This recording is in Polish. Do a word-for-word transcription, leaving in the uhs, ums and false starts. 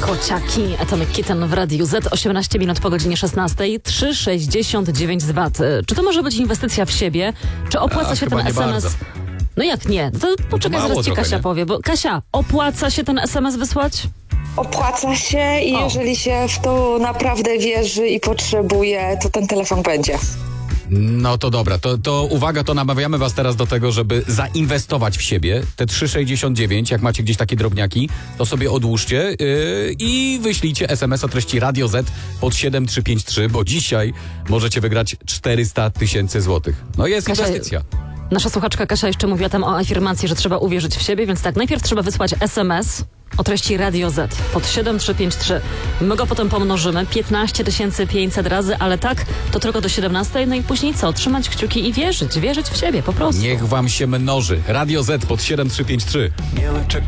Kociaki, Atomic Kitten w Radiu Z, osiemnaście minut po godzinie szesnastej, trzy sześćdziesiąt dziewięć z wat. Czy to może być inwestycja w siebie? Czy opłaca A, się ten chyba nie es em es? bardzo. No jak nie? To poczekaj, mało zaraz ci trochę, Kasia nie? powie, bo Kasia, opłaca się ten es em es wysłać? Opłaca się i O. jeżeli się w to naprawdę wierzy i potrzebuje, to ten telefon będzie. No to dobra, to, to uwaga, to namawiamy was teraz do tego, żeby zainwestować w siebie. Te trzy sześćdziesiąt dziewięć, jak macie gdzieś takie drobniaki, to sobie odłóżcie yy, i wyślijcie es em es o treści Radio Z pod siedem trzy pięć trzy, bo dzisiaj możecie wygrać czterysta tysięcy złotych. No jest Kasia, inwestycja. Nasza słuchaczka Kasia jeszcze mówiła tam o afirmacji, że trzeba uwierzyć w siebie, więc tak, najpierw trzeba wysłać es em es o treści Radio Z pod siedem trzy pięć trzy. My go potem pomnożymy piętnaście tysięcy pięćset razy, ale tak, to tylko do siedemnastej, no i później co? Trzymać kciuki i wierzyć, wierzyć w siebie po prostu. Niech wam się mnoży. Radio Z pod siedem trzy pięć trzy. Nie electric